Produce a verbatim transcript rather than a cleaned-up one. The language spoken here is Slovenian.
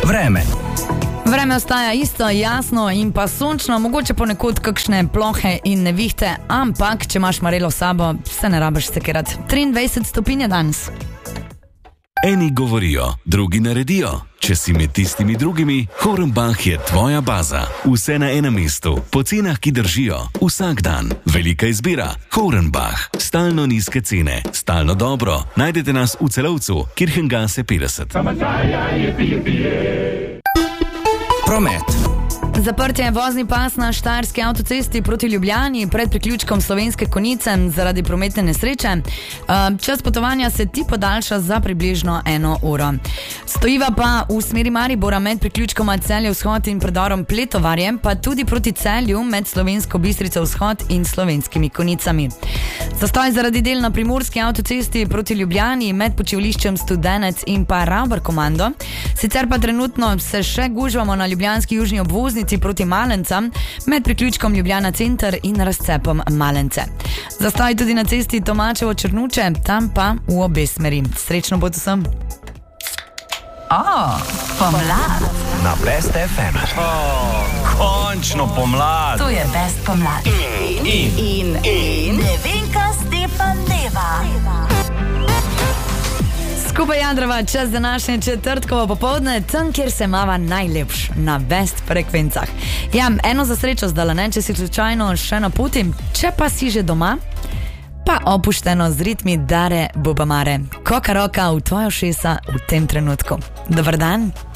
Vreme. Vreme ostaja isto, jasno in pa sončno, mogoče ponekod kakšne plohe in nevihte, ampak če imaš marelo s sabo, se ne rabiš sekirati. triindvajset stopinj je danes. Eni govorijo, drugi naredijo. Če si med tistimi drugimi, Hornbach je tvoja baza. Vse na enem mestu, po cenah, ki držijo. Vsak dan, velika izbira. Hornbach. Stalno nizke cene, stalno dobro. Najdete nas v Celovcu, Kirchengase petdeset. Promet. Zaprt je vozni pas na štajerski avtocesti proti Ljubljani pred priključkom Slovenske Konjice zaradi prometne nesreče. Čas potovanja se ti podaljša za približno eno uro. Stojiva pa v smeri Maribora med priključkoma Celje vzhod in predorom Pletovarje, pa tudi proti Celju med Slovensko Bistrico vzhod in Slovenskimi Konjicami. Zastoj zaradi del na primorski avtocesti proti Ljubljani med počivališčem Studenec in pa Ravbar Komando. Sicer pa trenutno se še gužvamo na ljubljanski južni obvoznici proti Malencam med priključkom Ljubljana center in razcepom Malence. Zastoj tudi na cesti Tomačevo Črnuče, tam pa v obe smeri. Srečno bo vsem. O, pomlad. Na Best F M. Oh, končno pomlad. To je Best pomlad. In, in, In, in, Nevenka Stepaneva. Skupaj Jandrava, čas današnje četrtkovo popoldne, tam, kjer se mava najlepš, na Best frekvencah. Ja, eno za srečo zdala, ne, če si slučajno še na poti, če pa si že doma, pa opušteno z ritmi Dare Bobamare. Koka roka v tvojo šesa v tem trenutku. Dobar dan.